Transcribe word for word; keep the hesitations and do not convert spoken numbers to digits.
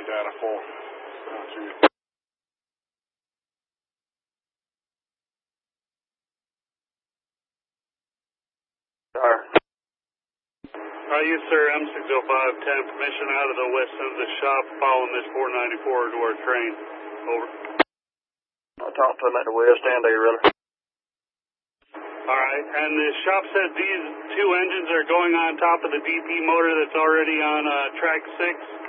data full. Sir. Uh, yes, sir. M six oh five ten. Permission out of the west end of the shop following this four ninety-four to our train. Over. I'll talk to him at the west end there, brother. All right. And the shop said these two engines are going on top of the D P motor that's already on uh, track six.